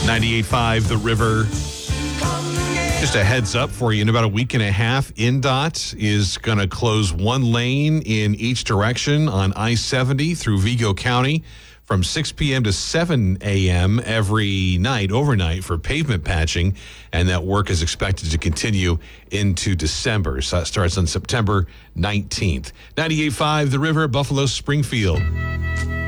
98.5 The River. Just a heads up for you, in about a week and a half, INDOT is going to close one lane in each direction on I-70 through Vigo County from 6 p.m. to 7 a.m. every night, overnight, for pavement patching, and that work is expected to continue into December. So that starts on September 19th. 98.5 The River, Buffalo, Springfield.